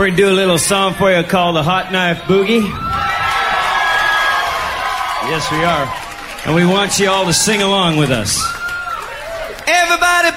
We're going to do a little song for you called the Hot Knife Boogie. Yes, we are. And we want you all to sing along with us. Everybody